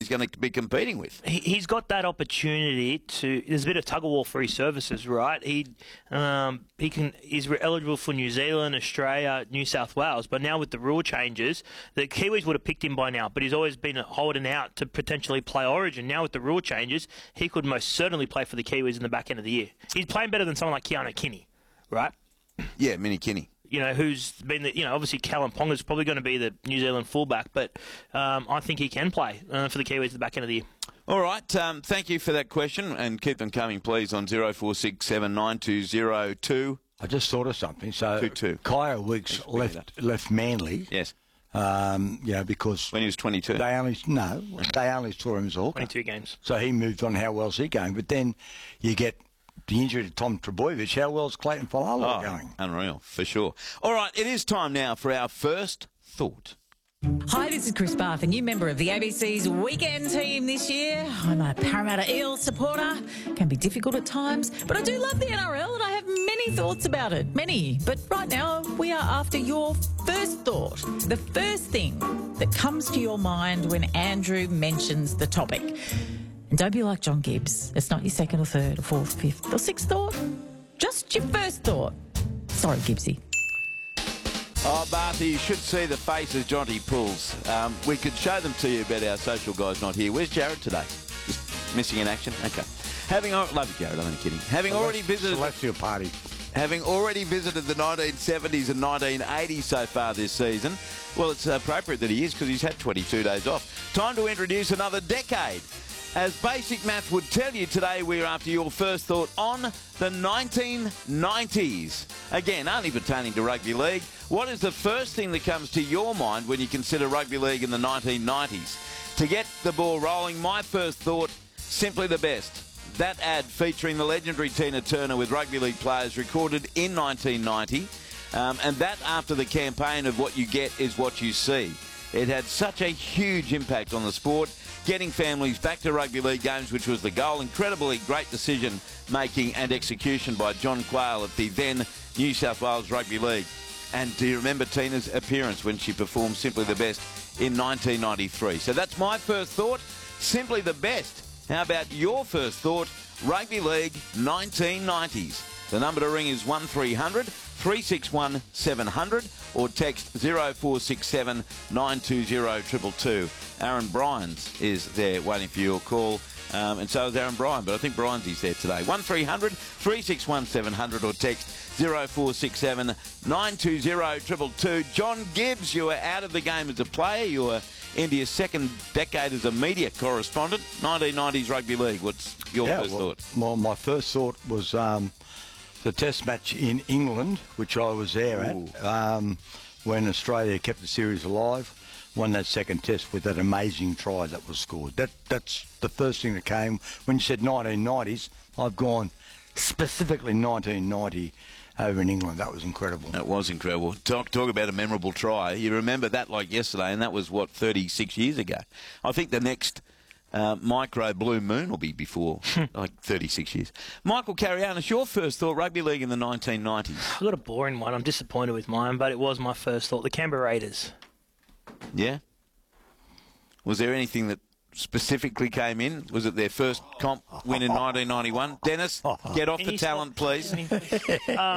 he's going to be competing with. He's got that opportunity to. There's a bit of tug of war for his services, right? He's eligible for New Zealand, Australia, New South Wales, but now with the rule changes, the Kiwis would have picked him by now. But he's always been holding out to potentially play Origin. Now with the rule changes, he could most certainly play for the Kiwis in the back end of the year. He's playing better than someone like Keanu Kinney, right? Yeah, Mini Kinney. Who's been obviously Callum Ponga's probably going to be the New Zealand fullback, but I think he can play for the Kiwis at the back end of the year. All right, thank you for that question, and keep them coming, please, on 04679202. I just thought of something. So, 2-2. Kaya Weeks left Manly. Yes. Because when he was 22. They only saw him as a hooker. 22 games. So he moved on. How well's he going? But then you get the injury to Tom Trbojevic. How well's Clayton Falala going? Unreal, for sure. All right, it is time now for our first thought. Hi, this is Chris Bath, a new member of the ABC's weekend team this year. I'm a Parramatta Eels supporter. Can be difficult at times, but I do love the NRL and I have many thoughts about it. Many. But right now, we are after your first thought. The first thing that comes to your mind when Andrew mentions the topic. And don't be like John Gibbs. It's not your second or third or fourth, fifth or sixth thought. Just your first thought. Sorry, Gibbsy. Oh, Barthy, you should see the faces Jonty pulls. We could show them to you, but our social guy's not here. Where's Jared today? Just missing in action? Okay. Love you, Jared, I'm only kidding. Having already visited the 1970s and 1980s so far this season, well, it's appropriate that he is because he's had 22 days off. Time to introduce another decade. As basic math would tell you, today we're after your first thought on the 1990s. Again, only pertaining to rugby league. What is the first thing that comes to your mind when you consider rugby league in the 1990s? To get the ball rolling, my first thought, simply the best. That ad featuring the legendary Tina Turner with rugby league players recorded in 1990. And that after the campaign of what you get is what you see. It had such a huge impact on the sport, getting families back to rugby league games, which was the goal. Incredibly great decision-making and execution by John Quayle at the then New South Wales Rugby League. And do you remember Tina's appearance when she performed Simply the Best in 1993? So that's my first thought, Simply the Best. How about your first thought, Rugby League 1990s? The number to ring is 1300 361 700 or text 0467 920 222. Aaron Bryans is there waiting for your call, and so is Aaron Bryan, but I think Bryans is there today. 1300 361 700 or text 0467 920 222. John Gibbs, you are out of the game as a player. You are into your second decade as a media correspondent. 1990s Rugby League. What's your first thought? Well, my first thought was the test match in England, which I was there at, when Australia kept the series alive, won that second test with that amazing try that was scored. That's the first thing that came. When you said 1990s, I've gone specifically 1990 over in England. That was incredible. That was incredible. Talk about a memorable try. You remember that like yesterday, and that was, 36 years ago. I think the next micro blue moon will be before, 36 years. Michael Carianis, your first thought, rugby league in the 1990s? I've got a boring one. I'm disappointed with mine, but it was my first thought. The Canberra Raiders. Yeah? Was there anything that specifically came in? Was it their first comp win in 1991? Dennis, get off the talent, please.